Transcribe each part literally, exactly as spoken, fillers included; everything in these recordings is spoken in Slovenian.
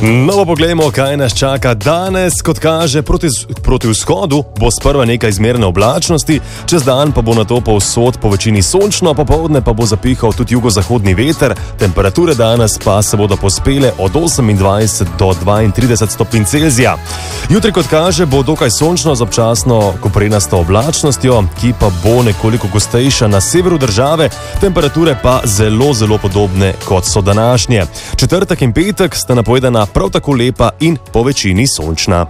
No, pa poglejmo, kaj nas čaka danes. Kot kaže, proti, proti vzhodu bo sprva nekaj izmerne oblačnosti, čez dan pa bo na to povsod po večini sončno, popoldne pa bo zapihal tudi jugozahodni veter, temperature danes pa se bodo pospele od osemindvajset do dvaintrideset stopinj Celzija. Jutri, kot kaže, bo dokaj sončno z občasno koprenasto oblačnostjo, ki pa bo nekoliko gostejša na severu države, temperature pa zelo, zelo podobne kot so današnje. Četrtek in petek sta napovedana prav tako lepa in po večini sončna.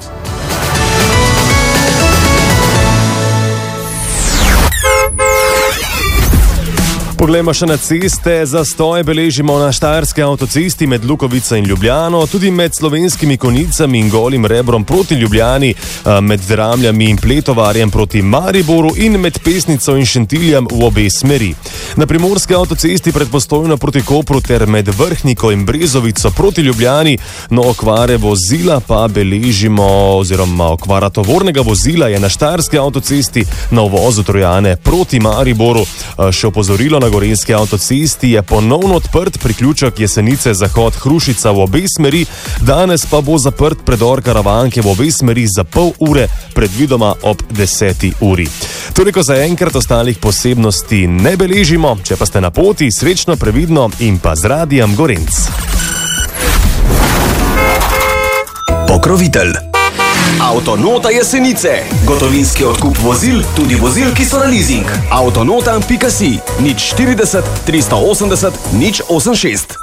Poglejmo še na ceste. Zastoj beležimo na štajerski avtocesti med Lukovico in Ljubljano, tudi med Slovenskimi Konjicami in Golim Rebrom proti Ljubljani, med Dramljami in Pletovarjem proti Mariboru in med Pesnico in Šentiljem v obe smeri. Na primorski avtocesti pred Postojno proti Kopru ter med Vrhniko in Brezovico proti Ljubljani, no okvare vozila pa beležimo, oziroma okvara tovornega vozila je na štajerski avtocesti na uvozu Trojane proti Mariboru. Še opozorilo, na Gorenjski avtocesti je ponovno odprt priključek Jesenice Zahod Hrušica v obe smeri, danes pa bo zaprt predor Karavanke v obe smeri za pol ure, predvidoma ob deseti uri. Toliko za enkrat, ostalih posebnosti ne beležimo, če pa ste na poti, srečno, previdno in pa z Radijem Gorenc. Pokrovitelj Avtonota Jesenice. Gotovinski odkup vozil, tudi vozil, ki so na leasing. avtonota pika si, nič štirideset, tristo osemdeset, nič osemdesiat šest.